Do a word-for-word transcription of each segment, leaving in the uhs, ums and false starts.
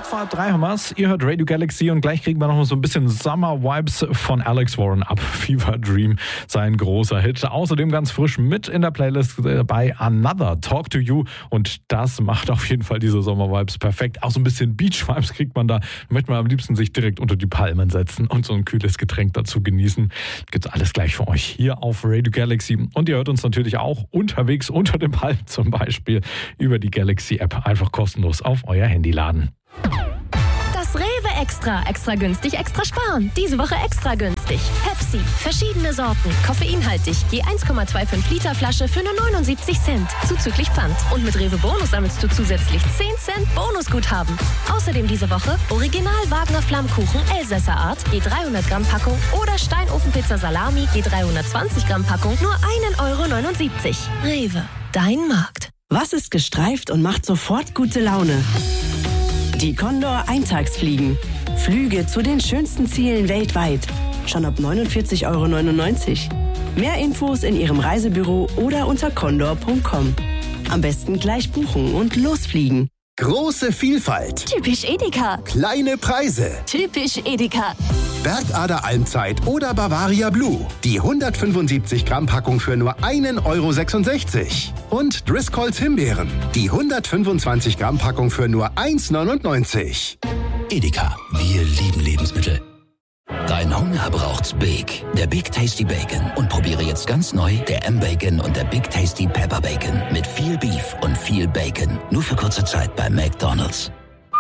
vor drei haben wir's. Ihr hört Radio Galaxy und gleich kriegen wir noch mal so ein bisschen Summer-Vibes von Alex Warren ab. Fever Dream, sein großer Hit. Außerdem ganz frisch mit in der Playlist bei Another, Talk to You. Und das macht auf jeden Fall diese Sommer-Vibes perfekt. Auch so ein bisschen Beach-Vibes kriegt man da. Da möchte man am liebsten sich direkt unter die Palmen setzen und so ein kühles Getränk dazu genießen. Gibt's alles gleich für euch hier auf Radio Galaxy. Und ihr hört uns natürlich auch unterwegs unter dem Palm zum Beispiel über die Galaxy-App. Einfach kostenlos auf euer Handy laden. Das Rewe Extra. Extra günstig, extra sparen. Diese Woche extra günstig. Pepsi. Verschiedene Sorten. Koffeinhaltig. Je eins Komma fünfundzwanzig Liter Flasche für nur neunundsiebzig Cent. Zuzüglich Pfand. Und mit Rewe Bonus sammelst du zusätzlich zehn Cent Bonusguthaben. Außerdem diese Woche Original Wagner Flammkuchen Elsässer Art. Je dreihundert Gramm Packung. Oder Steinofenpizza Salami. Je dreihundertzwanzig Gramm Packung. Nur ein Euro neunundsiebzig. Rewe. Dein Markt. Was ist gestreift und macht sofort gute Laune? Die Condor Eintagsfliegen. Flüge zu den schönsten Zielen weltweit. Schon ab neunundvierzig Euro neunundneunzig. Mehr Infos in Ihrem Reisebüro oder unter condor punkt com. Am besten gleich buchen und losfliegen. Große Vielfalt. Typisch Edeka. Kleine Preise. Typisch Edeka. Bergader Almzeit oder Bavaria Blue. Die hundertfünfundsiebzig Gramm Packung für nur einen Euro sechsundsechzig. Und Driscolls Himbeeren. Die hundertfünfundzwanzig Gramm Packung für nur eins neunundneunzig. Edeka, wir lieben Lebensmittel. Dein Hunger braucht's Big. Der Big Tasty Bacon. Und probiere jetzt ganz neu der M-Bacon und der Big Tasty Pepper Bacon. Mit viel Beef und viel Bacon. Nur für kurze Zeit bei McDonald's.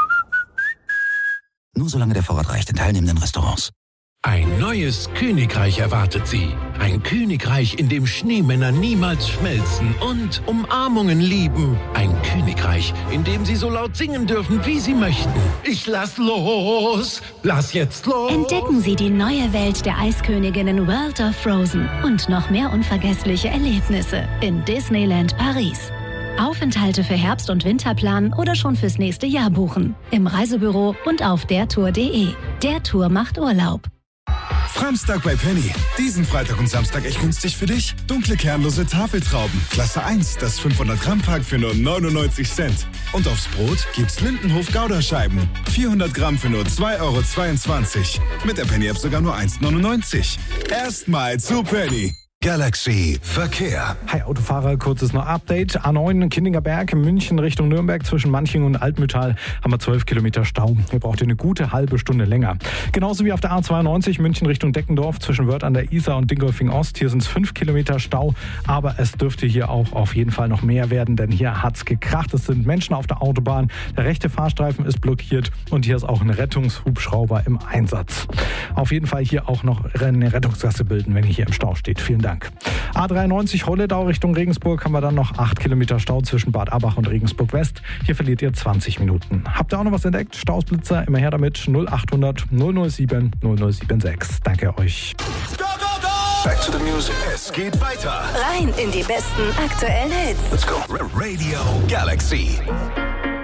Nur solange der Vorrat reicht in teilnehmenden Restaurants. Ein neues Königreich erwartet Sie. Ein Königreich, in dem Schneemänner niemals schmelzen und Umarmungen lieben. Ein Königreich, in dem Sie so laut singen dürfen, wie Sie möchten. Ich lass los, lass jetzt los. Entdecken Sie die neue Welt der Eisköniginnen World of Frozen und noch mehr unvergessliche Erlebnisse in Disneyland Paris. Aufenthalte für Herbst- und Winter planen oder schon fürs nächste Jahr buchen. Im Reisebüro und auf dertour punkt de. Der Tour macht Urlaub. Samstag bei Penny. Diesen Freitag und Samstag echt günstig für dich. Dunkle kernlose Tafeltrauben. Klasse eins, das fünfhundert Gramm Pack für nur neunundneunzig Cent. Und aufs Brot gibt's Lindenhof Gouda-Scheiben. vierhundert Gramm für nur zwei Euro zweiundzwanzig. Mit der Penny-App sogar nur eins neunundneunzig. Erstmal zu Penny. Galaxy Verkehr. Hi Autofahrer, kurzes noch Update. A neun Kindinger Berg, München Richtung Nürnberg zwischen Manching und Altmühltal haben wir zwölf Kilometer Stau. Ihr braucht eine gute halbe Stunde länger. Genauso wie auf der A zweiundneunzig München Richtung Deckendorf zwischen Wörth an der Isar und Dingolfing Ost. Hier sind es fünf Kilometer Stau, aber es dürfte hier auch auf jeden Fall noch mehr werden, denn hier hat's gekracht. Es sind Menschen auf der Autobahn, der rechte Fahrstreifen ist blockiert und hier ist auch ein Rettungshubschrauber im Einsatz. Auf jeden Fall hier auch noch eine Rettungsgasse bilden, wenn ihr hier im Stau steht. Vielen Dank. A dreiundneunzig Holledau Richtung Regensburg haben wir dann noch acht Kilometer Stau zwischen Bad Abbach und Regensburg West. Hier verliert ihr zwanzig Minuten. Habt ihr auch noch was entdeckt? Stausblitzer, immer her damit. null achthundert null null sieben null null sechsundsiebzig. Danke euch. Go, go, go! Back to the music. Es geht weiter. Rein in die besten aktuellen Hits. Let's go. Radio Galaxy.